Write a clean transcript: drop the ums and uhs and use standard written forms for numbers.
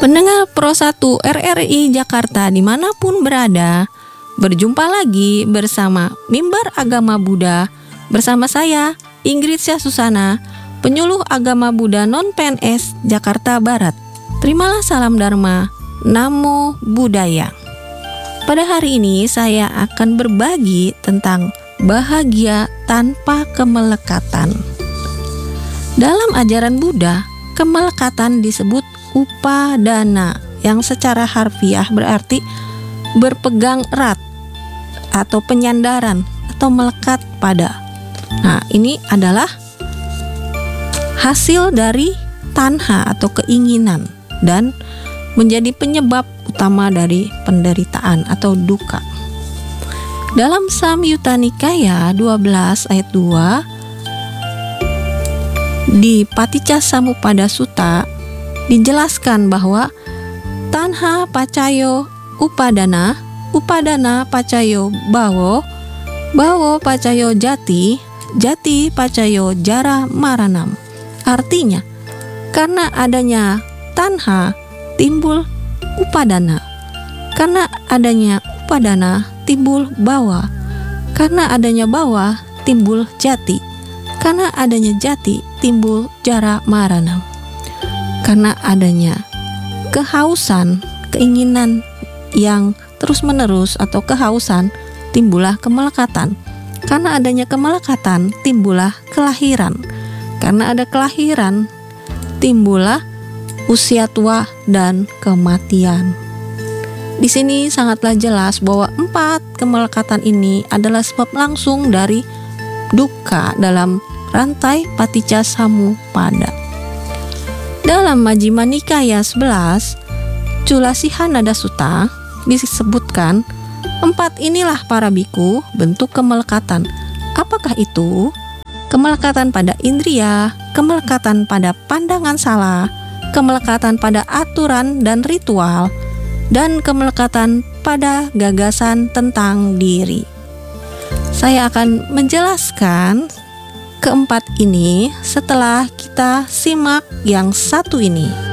Pendengar Pro 1 RRI Jakarta dimanapun berada, berjumpa lagi bersama Mimbar Agama Buddha bersama saya Ingrid Syahsusana, penyuluh agama Buddha non-PNS Jakarta Barat. Terimalah salam Dharma, Namo Buddhaya. Pada hari ini saya akan berbagi tentang bahagia tanpa kemelekatan. Dalam ajaran Buddha, kemelekatan disebut upadana, yang secara harfiah berarti berpegang erat atau penyandaran atau melekat pada. Nah, ini adalah hasil dari tanha atau keinginan dan menjadi penyebab utama dari penderitaan atau duka. Dalam Samyutta Nikaya 12 ayat 2 di Paticcasamuppada Sutta dijelaskan bahwa tanha pacayo upadana, upadana pacayo bawo, bawo pacayo jati, jati pacayo jara maranam. Artinya, karena adanya tanha timbul upadana, karena adanya upadana timbul bawa, karena adanya bawa timbul jati, karena adanya jati timbul jara maranam. Karena adanya kehausan, keinginan yang terus-menerus atau kehausan, timbullah kemelekatan. Karena adanya kemelekatan, timbullah kelahiran. Karena ada kelahiran, timbullah usia tua dan kematian. Di sini sangatlah jelas bahwa 4 kemelekatan ini adalah sebab langsung dari dukkha dalam rantai Paticcasamuppada. Dalam Majjhima Nikaya 11, Culasihanada Sutta disebutkan 4 inilah para biku bentuk kemelekatan. Apakah itu? Kemelekatan pada indria, kemelekatan pada pandangan salah, kemelekatan pada aturan dan ritual, dan kemelekatan pada gagasan tentang diri. Saya akan menjelaskan keempat ini setelah kita simak yang satu ini.